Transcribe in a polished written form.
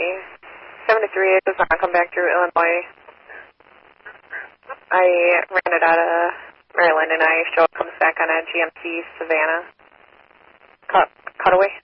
73 does not come back through Illinois. I ran it out of Maryland, and I show it comes back on a GMC Savannah cutaway.